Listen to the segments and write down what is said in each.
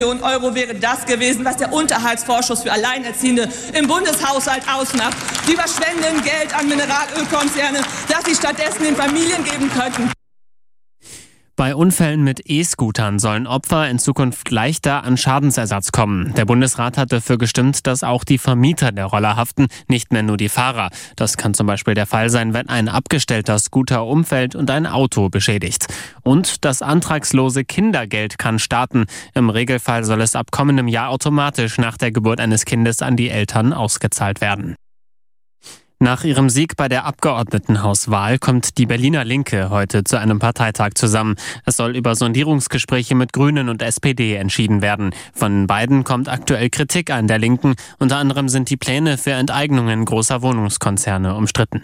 Euro wäre das gewesen, was der Unterhaltsvorschuss für Alleinerziehende im Bundeshaushalt ausmacht. Die verschwenden Geld an Mineralölkonzerne, das sie stattdessen den Familien geben könnten. Bei Unfällen mit E-Scootern sollen Opfer in Zukunft leichter an Schadensersatz kommen. Der Bundesrat hat dafür gestimmt, dass auch die Vermieter der Roller haften, nicht mehr nur die Fahrer. Das kann zum Beispiel der Fall sein, wenn ein abgestellter Scooter umfällt und ein Auto beschädigt. Und das antragslose Kindergeld kann starten. Im Regelfall soll es ab kommendem Jahr automatisch nach der Geburt eines Kindes an die Eltern ausgezahlt werden. Nach ihrem Sieg bei der Abgeordnetenhauswahl kommt die Berliner Linke heute zu einem Parteitag zusammen. Es soll über Sondierungsgespräche mit Grünen und SPD entschieden werden. Von beiden kommt aktuell Kritik an der Linken. Unter anderem sind die Pläne für Enteignungen großer Wohnungskonzerne umstritten.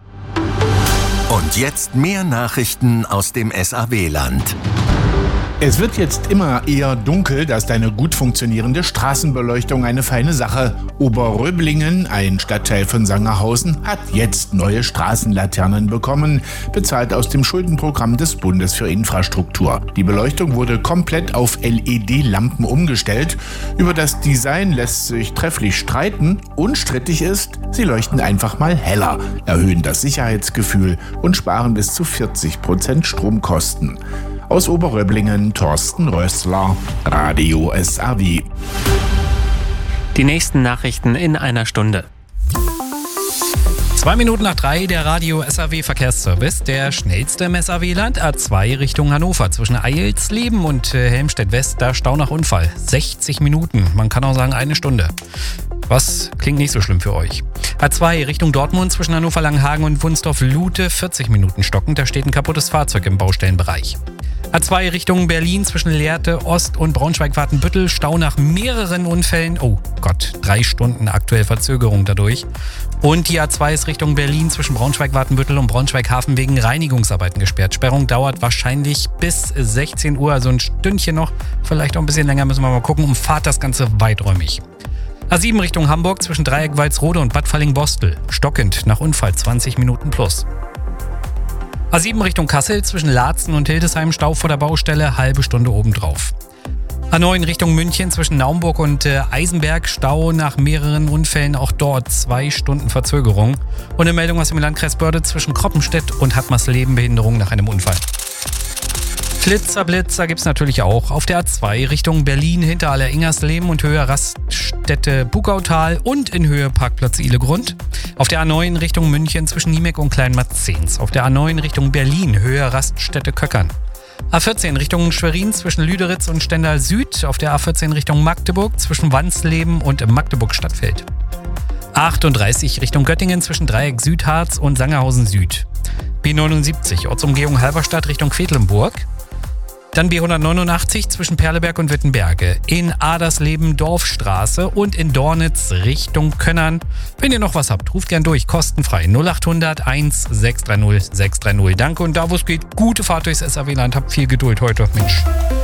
Und jetzt mehr Nachrichten aus dem SAW-Land. Es wird jetzt immer eher dunkel, dass deine gut funktionierende Straßenbeleuchtung eine feine Sache. Oberröblingen, ein Stadtteil von Sangerhausen, hat jetzt neue Straßenlaternen bekommen, bezahlt aus dem Schuldenprogramm des Bundes für Infrastruktur. Die Beleuchtung wurde komplett auf LED-Lampen umgestellt. Über das Design lässt sich trefflich streiten. Unstrittig ist, sie leuchten einfach mal heller, erhöhen das Sicherheitsgefühl und sparen bis zu 40% Stromkosten. Aus Oberröblingen, Thorsten Rössler, Radio SAW. Die nächsten Nachrichten in einer Stunde. 2 Minuten nach 3, der Radio SAW Verkehrsservice. Der schnellste im SAW-Land, A2 Richtung Hannover. Zwischen Eilsleben und Helmstedt West, da Stau nach Unfall. 60 Minuten, man kann auch sagen 1 Stunde. Was klingt nicht so schlimm für euch. A2 Richtung Dortmund zwischen Hannover-Langenhagen und Wunsdorf-Lute, 40 Minuten stockend. Da steht ein kaputtes Fahrzeug im Baustellenbereich. A2 Richtung Berlin zwischen Lehrte Ost und Braunschweig-Wartenbüttel. Stau nach mehreren Unfällen. Oh Gott, 3 Stunden aktuell Verzögerung dadurch. Und die A2 ist Richtung Berlin zwischen Braunschweig-Wartenbüttel und Braunschweig-Hafen wegen Reinigungsarbeiten gesperrt. Sperrung dauert wahrscheinlich bis 16 Uhr, also ein Stündchen noch. Vielleicht auch ein bisschen länger, müssen wir mal gucken. Umfahrt das Ganze weiträumig. A7 Richtung Hamburg zwischen Dreieck Walsrode und Bad Falling-Bostel. Stockend nach Unfall 20 Minuten plus. A7 Richtung Kassel zwischen Laatzen und Hildesheim, Stau vor der Baustelle, halbe Stunde obendrauf. A9 Richtung München zwischen Naumburg und Eisenberg, Stau nach mehreren Unfällen, auch dort 2 Stunden Verzögerung. Und eine Meldung aus dem Landkreis Börde zwischen Kroppenstedt und Hattmarsleben, Behinderung nach einem Unfall. Blitzer gibt's natürlich auch. Auf der A2 Richtung Berlin hinter Aller-Ingersleben und Höhe Raststätte Bugautal und in Höhe Parkplatz Ihlegrund. Auf der A9 Richtung München zwischen Niemek und Kleinmarzens. Auf der A9 Richtung Berlin Höhe Raststätte Köckern. A14 Richtung Schwerin zwischen Lüderitz und Stendal Süd. Auf der A14 Richtung Magdeburg zwischen Wansleben und Magdeburg Stadtfeld. A38 Richtung Göttingen zwischen Dreieck Südharz und Sangerhausen Süd. B79 Ortsumgehung Halberstadt Richtung Quedlinburg. Dann B189 zwischen Perleberg und Wittenberge, in Adersleben Dorfstraße und in Dornitz Richtung Könnern. Wenn ihr noch was habt, ruft gern durch, kostenfrei 0800 1630 630. Danke und da wo es geht, gute Fahrt durchs SAW-Land, habt viel Geduld heute, Mensch.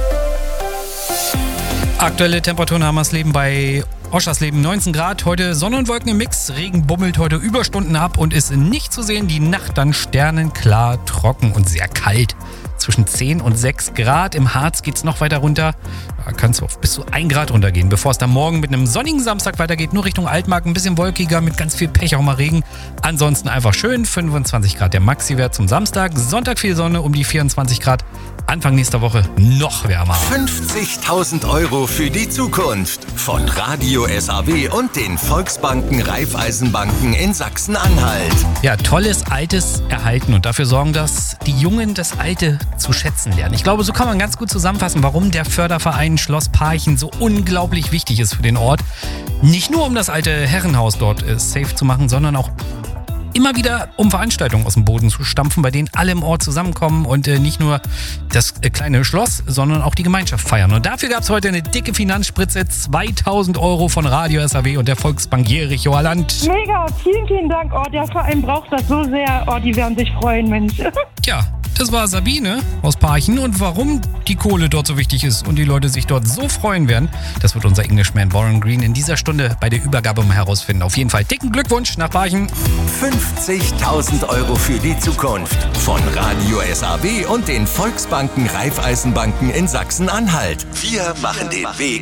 Aktuelle Temperaturen Hammersleben bei Oschersleben 19 Grad, heute Sonne und Wolken im Mix, Regen bummelt heute Überstunden ab und ist nicht zu sehen, die Nacht dann sternenklar, trocken und sehr kalt. Zwischen 10 und 6 Grad. Im Harz geht es noch weiter runter. Da kann es auf bis zu 1 Grad runtergehen, bevor es dann morgen mit einem sonnigen Samstag weitergeht. Nur Richtung Altmark, ein bisschen wolkiger, mit ganz viel Pech, auch mal Regen. Ansonsten einfach schön, 25 Grad der Maxi-Wert zum Samstag. Sonntag viel Sonne, um die 24 Grad. Anfang nächster Woche noch wärmer. 50.000 Euro für die Zukunft von Radio SAW und den Volksbanken Raiffeisenbanken in Sachsen-Anhalt. Ja, tolles Altes erhalten und dafür sorgen, dass die Jungen das Alte zu schätzen lernen. Ich glaube, so kann man ganz gut zusammenfassen, warum der Förderverein Schloss Parchen so unglaublich wichtig ist für den Ort. Nicht nur, um das alte Herrenhaus dort safe zu machen, sondern auch immer wieder, um Veranstaltungen aus dem Boden zu stampfen, bei denen alle im Ort zusammenkommen und nicht nur das kleine Schloss, sondern auch die Gemeinschaft feiern. Und dafür gab es heute eine dicke Finanzspritze, 2.000 Euro von Radio SAW und der Volksbank Jerichoer Land. Mega, vielen, vielen Dank. Oh, der Verein braucht das so sehr. Oh, die werden sich freuen, Mensch. Ja, das war Sabine aus Parchen und warum die Kohle dort so wichtig ist und die Leute sich dort so freuen werden, das wird unser Englishman Warren Green in dieser Stunde bei der Übergabe mal herausfinden. Auf jeden Fall dicken Glückwunsch nach Parchen. 50.000 Euro für die Zukunft von Radio SAW und den Volksbanken Raiffeisenbanken in Sachsen-Anhalt. Wir machen den Weg